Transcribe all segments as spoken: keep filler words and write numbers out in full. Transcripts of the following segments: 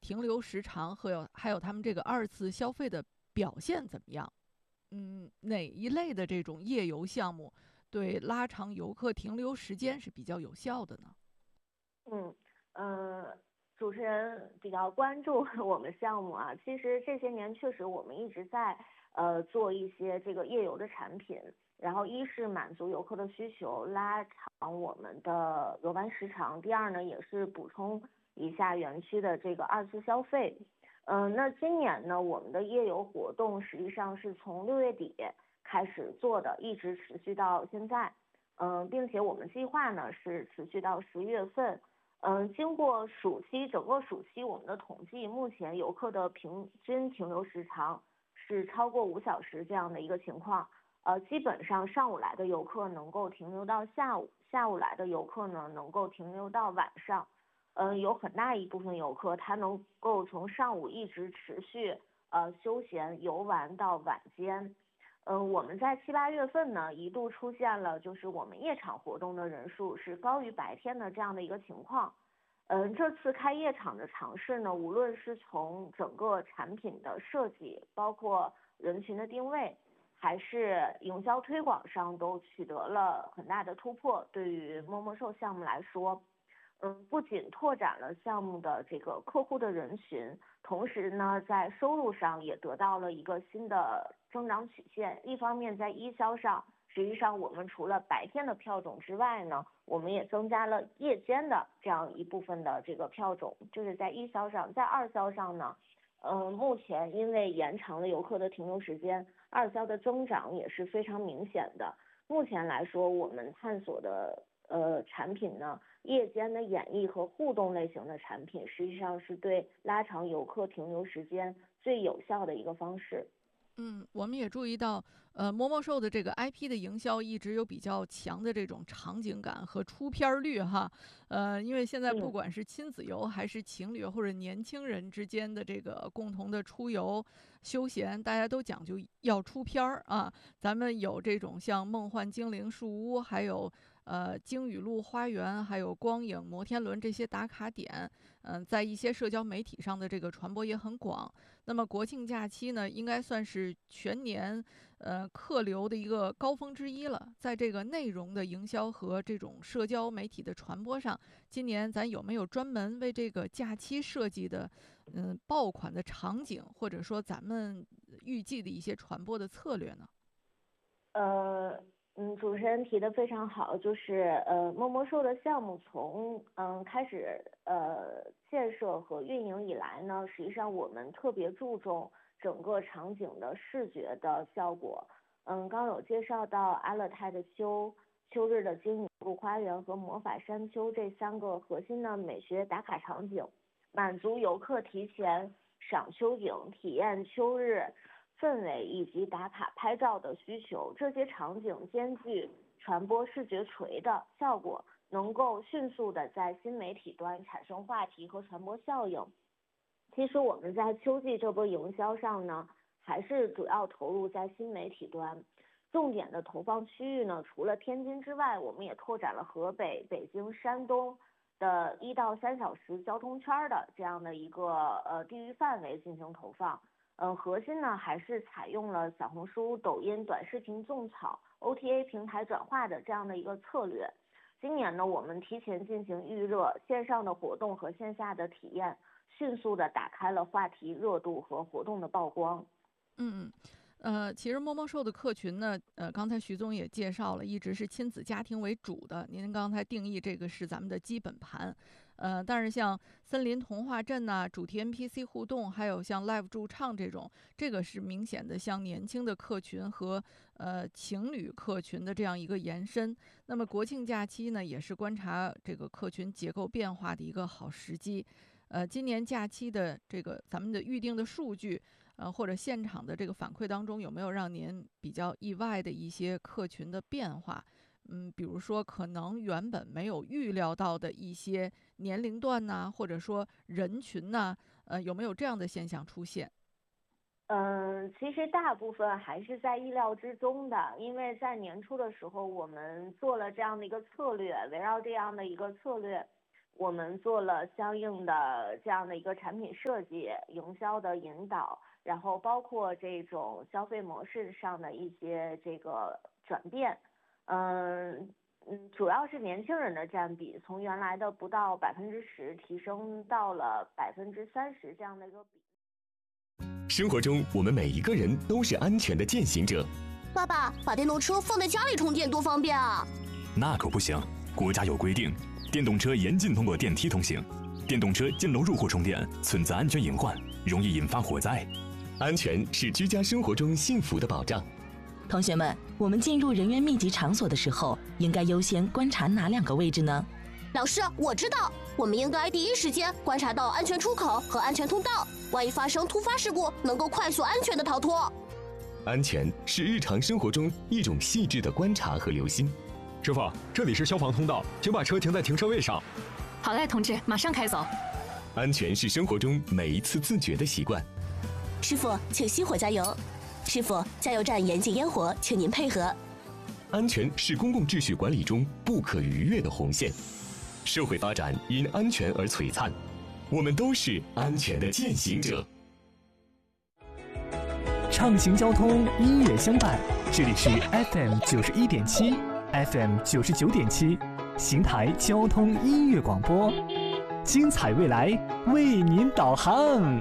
停留时长和有还有他们这个二次消费的表现怎么样？嗯，哪一类的这种夜游项目对拉长游客停留时间是比较有效的呢？ 嗯，呃，主持人比较关注我们项目啊，其实这些年确实我们一直在呃做一些这个夜游的产品，然后一是满足游客的需求，拉长我们的游玩时长；第二呢，也是补充一下园区的这个二次消费。嗯、呃那今年呢，我们的夜游活动实际上是从六月底开始做的，一直持续到现在。嗯、呃并且我们计划呢是持续到十一月份。嗯，经过暑期整个暑期我们的统计，目前游客的平均停留时长是超过五小时这样的一个情况。呃，基本上上午来的游客能够停留到下午，下午来的游客呢能够停留到晚上。嗯，有很大一部分游客他能够从上午一直持续呃休闲游玩到晚间。嗯，我们在七八月份呢，一度出现了就是我们夜场活动的人数是高于白天的这样的一个情况。嗯，这次开夜场的尝试呢，无论是从整个产品的设计，包括人群的定位，还是营销推广上，都取得了很大的突破。对于陌陌售项目来说，嗯，不仅拓展了项目的这个客户的人群，同时呢，在收入上也得到了一个新的增长曲线。一方面，在一销上，实际上我们除了白天的票种之外呢，我们也增加了夜间的这样一部分的这个票种，就是在一销上。在二销上呢，嗯，目前因为延长了游客的停留时间，二销的增长也是非常明显的。目前来说，我们探索的呃产品呢，夜间的演绎和互动类型的产品，实际上是对拉长游客停留时间最有效的一个方式。 嗯，我们也注意到，呃，陌陌售的这个 I P 的营销一直有比较强的这种场景感和出片儿率哈，呃，因为现在不嗯。 管是亲子游还是情侣或者年轻人之间的这个共同的出游休闲，大家都讲究要出片儿啊。咱们有这种像梦幻精灵树屋，还有呃鲸语路花园，还有光影摩天轮这些打卡点，嗯、在一些社交媒体上的这个传播也很广。那么国庆假期呢，应该算是全年呃客流的一个高峰之一了。在这个内容的营销和这种社交媒体的传播上，今年咱有没有专门为这个假期设计的嗯爆款的场景，或者说咱们预计的一些传播的策略呢？ 呃，嗯，主持人提的非常好，就是呃，陌陌售的项目从嗯开始呃建设和运营以来呢，实际上我们特别注重整个场景的视觉的效果。嗯，刚有介绍到阿勒泰的秋、秋日的金鱼路花园和魔法山丘这三个核心的美学打卡场景，满足游客提前赏秋景、体验秋日氛围以及打卡拍照的需求。这些场景兼具传播视觉锤的效果，能够迅速的在新媒体端产生话题和传播效应。其实我们在秋季这波营销上呢，还是主要投入在新媒体端。重点的投放区域呢，除了天津之外，我们也拓展了河北、北京、山东的一到三小时交通圈的这样的一个呃地域范围进行投放。嗯，核心呢还是采用了小红书、抖音短视频种草、O T A 平台转化的这样的一个策略。今年呢，我们提前进行预热，线上的活动和线下的体验，迅速的打开了话题热度和活动的曝光。 嗯嗯，呃，其实陌陌售的客群呢，呃，刚才徐总也介绍了，一直是亲子家庭为主的。您刚才定义这个是咱们的基本盘，呃，但是像森林童话镇呐、主题 N P C 互动，还有像 Live 驻唱这种，这个是明显的像年轻的客群和呃情侣客群的这样一个延伸。那么国庆假期呢，也是观察这个客群结构变化的一个好时机。呃，今年假期的这个咱们的预定的数据。呃，或者现场的这个反馈当中，有没有让您比较意外的一些客群的变化？嗯，比如说可能原本没有预料到的一些年龄段呐、或者说人群呐、呃，有没有这样的现象出现？ 嗯，其实大部分还是在意料之中的，因为在年初的时候，我们做了这样的一个策略，围绕这样的一个策略， 我们做了相应的这样的一个产品设计、营销的引导，然后包括这种消费模式上的一些这个转变。嗯嗯，主要是年轻人的占比从原来的不到百分之十提升到了百分之三十这样的一个比。 生活中，我们每一个人都是安全的践行者。 爸爸，把电动车放在家里充电多方便啊！ 那可不行，国家有规定，电动车严禁通过电梯通行，电动车进楼入户充电存在安全隐患，容易引发火灾。 安全是居家生活中幸福的保障。 同学们，我们进入人员密集场所的时候，应该优先观察哪两个位置呢？ 老师，我知道，我们应该第一时间观察到安全出口和安全通道，万一发生突发事故，能够快速安全的逃脱。 安全是日常生活中一种细致的观察和留心。 师傅，这里是消防通道，请把车停在停车位上。 好嘞，同志，马上开走。 安全是生活中每一次自觉的习惯。 师傅，请熄火加油。师傅，加油站严禁烟火，请您配合。 安全是公共秩序管理中不可逾越的红线。社会发展因安全而璀璨，我们都是安全的践行者。 畅行交通，音乐相伴。这里是 F M 九十一点七 ，F M 九十九点七，邢台交通音乐广播，精彩未来为您导航。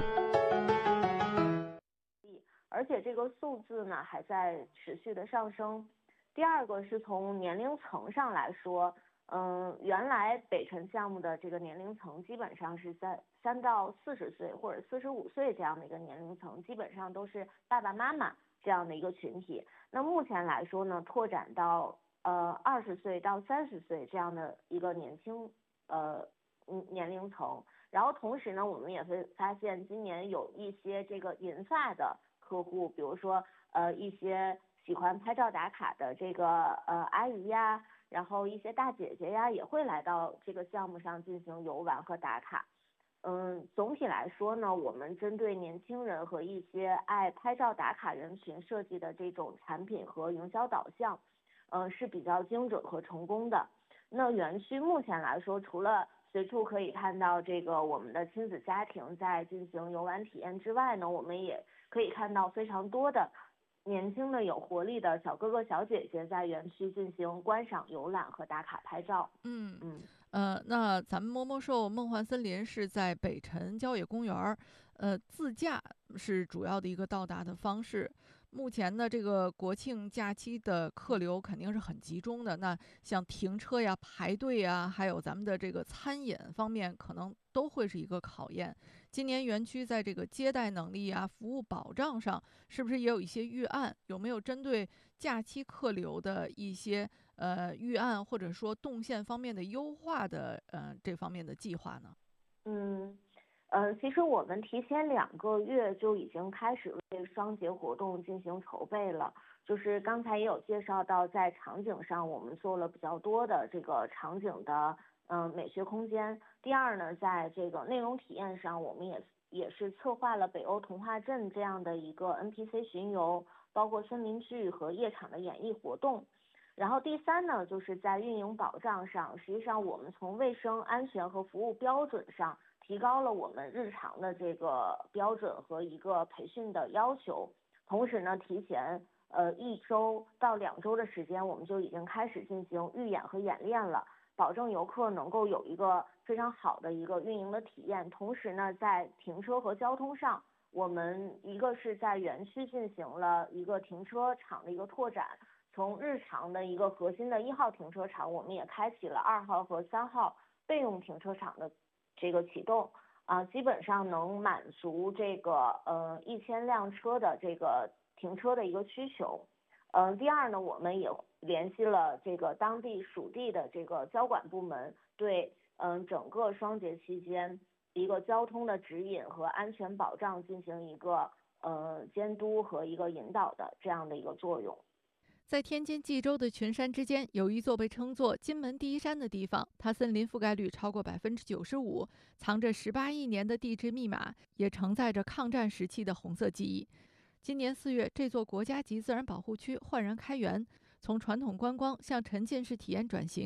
而且这个数字呢还在持续的上升。第二个是从年龄层上来说，嗯，原来北辰项目的这个年龄层基本上是在三到四十岁或者四十五岁这样的一个年龄层，基本上都是爸爸妈妈这样的一个群体。那目前来说呢，拓展到呃二十岁到三十岁这样的一个年轻呃嗯年龄层。然后同时呢，我们也会发现今年有一些这个银发的客户，比如说呃一些喜欢拍照打卡的这个呃阿姨呀，然后一些大姐姐呀，也会来到这个项目上进行游玩和打卡。嗯，总体来说呢，我们针对年轻人和一些爱拍照打卡人群设计的这种产品和营销导向，嗯，是比较精准和成功的。那园区目前来说，除了随处可以看到这个我们的亲子家庭在进行游玩体验之外呢，我们也可以看到非常多的年轻的有活力的小哥哥小姐姐在园区进行观赏游览和打卡拍照。 嗯嗯呃，那咱们摸摸兽梦幻森林是在北辰郊野公园，呃，自驾是主要的一个到达的方式。目前呢，这个国庆假期的客流肯定是很集中的，那像停车呀、排队呀，还有咱们的这个餐饮方面，可能都会是一个考验。今年园区在这个接待能力啊、服务保障上，是不是也有一些预案？有没有针对假期客流的一些呃预案，或者说动线方面的优化的呃这方面的计划呢？ 嗯。呃，其实我们提前两个月就已经开始为双节活动进行筹备了。就是刚才也有介绍到，在场景上我们做了比较多的这个场景的嗯、呃、美学空间。第二呢，在这个内容体验上，我们也也是策划了北欧童话镇这样的一个 N P C 巡游，包括森林剧和夜场的演绎活动。然后第三呢，就是在运营保障上，实际上我们从卫生安全和服务标准上提高了我们日常的这个标准和一个培训的要求。同时呢，提前呃一周到两周的时间，我们就已经开始进行预演和演练了，保证游客能够有一个非常好的一个运营的体验。同时呢，在停车和交通上，我们一个是在园区进行了一个停车场的一个拓展，从日常的一个核心的一号停车场，我们也开启了二号和三号备用停车场的这个启动啊，基本上能满足这个呃一千辆车的这个停车的一个需求。嗯、呃，第二呢，我们也联系了这个当地属地的这个交管部门，对嗯、呃、整个双节期间一个交通的指引和安全保障进行一个呃监督和一个引导的这样的一个作用。 在天津蓟州的群山之间，有一座被称作金门第一山的地方，它森林覆盖率超过百分之九十五，藏着十八亿年的地质密码，也承载着抗战时期的红色记忆。今年四月，这座国家级自然保护区焕然开园，从传统观光向沉浸式体验转型，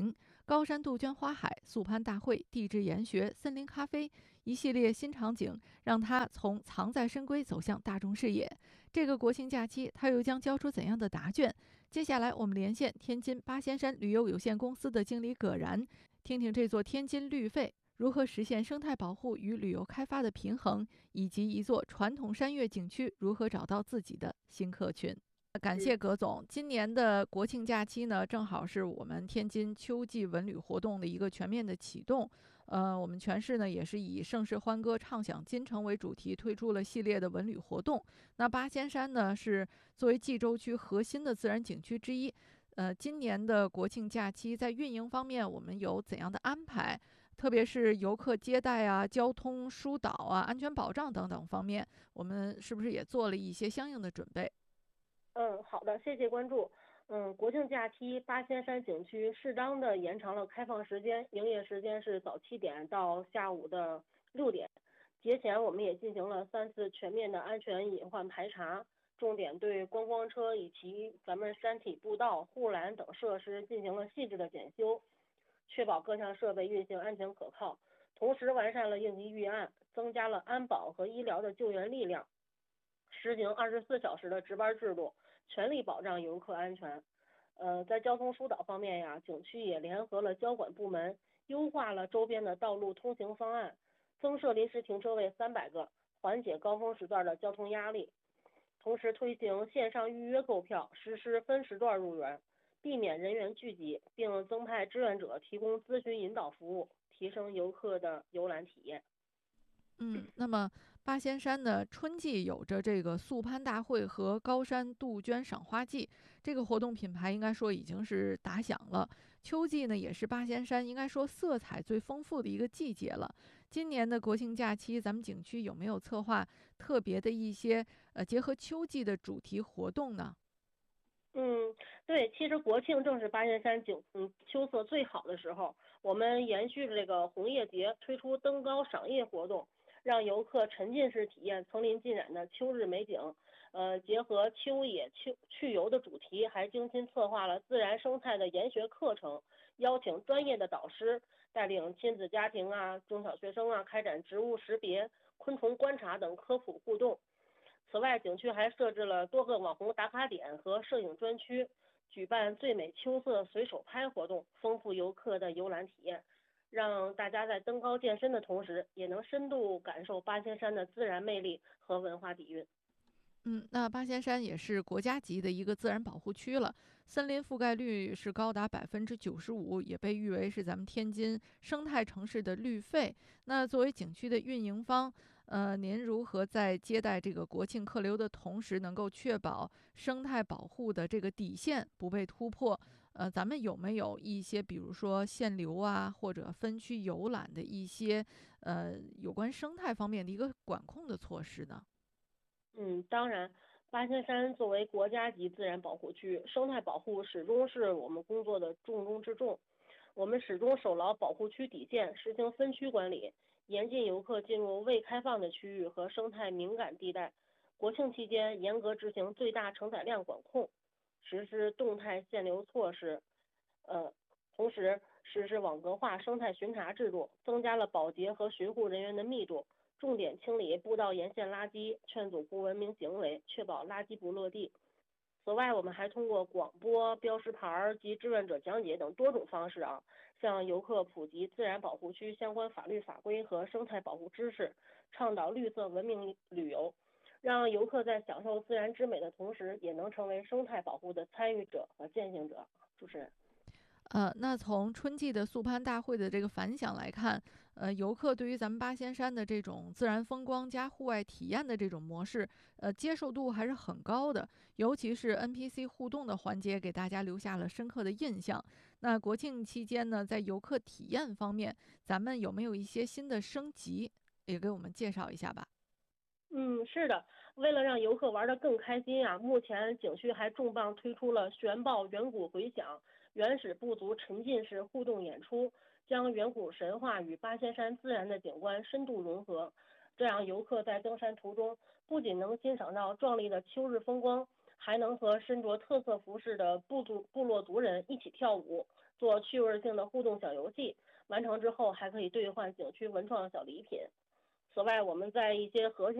高山杜鹃花海、素攀大会、地质研学、森林咖啡一系列新场景，让它从藏在深闺走向大众视野。这个国庆假期，它又将交出怎样的答卷？接下来我们连线天津八仙山旅游有限公司的经理葛然，听听这座天津绿肺如何实现生态保护与旅游开发的平衡，以及一座传统山岳景区如何找到自己的新客群。感谢葛总。今年的国庆假期呢，正好是我们天津秋季文旅活动的一个全面的启动。呃，我们全市呢也是以盛世欢歌畅享金城为主题，推出了系列的文旅活动。那八仙山呢是作为冀州区核心的自然景区之一。呃，今年的国庆假期在运营方面，我们有怎样的安排？特别是游客接待啊、交通疏导啊、安全保障等等方面，我们是不是也做了一些相应的准备？ 嗯，好的，谢谢关注。嗯，国庆假期八仙山景区适当的延长了开放时间，营业时间是早七点到下午的六点。节前我们也进行了三次全面的安全隐患排查，重点对观光车以及咱们山体步道、护栏等设施进行了细致的检修，确保各项设备运行安全可靠。同时完善了应急预案，增加了安保和医疗的救援力量，实行二十四小时的值班制度，全力保障游客安全。呃，在交通疏导方面呀，景区也联合了交管部门，优化了周边的道路通行方案，增设临时停车位三百个，缓解高峰时段的交通压力。同时推行线上预约购票，实施分时段入园，避免人员聚集，并增派志愿者提供咨询引导服务，提升游客的游览体验。 嗯，那么八仙山的春季有着这个素攀大会和高山杜鹃赏花季，这个活动品牌应该说已经是打响了。秋季呢，也是八仙山应该说色彩最丰富的一个季节了。今年的国庆假期，咱们景区有没有策划特别的一些呃结合秋季的主题活动呢？ 嗯，对，其实国庆正是八仙山景嗯秋色最好的时候，我们延续这个红叶节，推出登高赏叶活动，让游客沉浸式体验层林尽染的秋日美景。呃，结合秋野秋去游的主题，还精心策划了自然生态的研学课程，邀请专业的导师带领亲子家庭啊、中小学生啊开展植物识别、昆虫观察等科普互动。此外，景区还设置了多个网红打卡点和摄影专区，举办最美秋色随手拍活动，丰富游客的游览体验，让大家在登高健身的同时，也能深度感受八仙山的自然魅力和文化底蕴。 嗯，那八仙山也是国家级的一个自然保护区了，森林覆盖率是高达百分之九十五，也被誉为是咱们天津生态城市的绿肺。那作为景区的运营方，呃，您如何在接待这个国庆客流的同时，能够确保生态保护的这个底线不被突破？呃，咱们有没有一些，比如说限流啊，或者分区游览的一些呃有关生态方面的一个管控的措施呢？ 嗯，当然，八仙山作为国家级自然保护区，生态保护始终是我们工作的重中之重。我们始终守牢保护区底线，实行分区管理，严禁游客进入未开放的区域和生态敏感地带。国庆期间，严格执行最大承载量管控，实施动态限流措施，呃，同时实施网格化生态巡查制度，增加了保洁和巡护人员的密度。重点清理步道沿线垃圾，劝阻不文明行为，确保垃圾不落地。此外，我们还通过广播、标识牌及志愿者讲解等多种方式啊，向游客普及自然保护区相关法律法规和生态保护知识，倡导绿色文明旅游，让游客在享受自然之美的同时，也能成为生态保护的参与者和践行者。主持人。 呃，那从春季的素攀大会的这个反响来看，呃，游客对于咱们八仙山的这种自然风光加户外体验的这种模式，呃，接受度还是很高的。尤其是 N P C 互动的环节，给大家留下了深刻的印象。那国庆期间呢，在游客体验方面，咱们有没有一些新的升级，也给我们介绍一下吧？ 嗯，是的，为了让游客玩得更开心啊，目前景区还重磅推出了玄豹远古回响、原始部族沉浸式互动演出，将远古神话与八仙山自然的景观深度融合，这样游客在登山途中不仅能欣赏到壮丽的秋日风光，还能和身着特色服饰的部族部落族人一起跳舞， 做趣味性的互动小游戏，完成之后还可以兑换景区文创小礼品。此外，我们在一些核心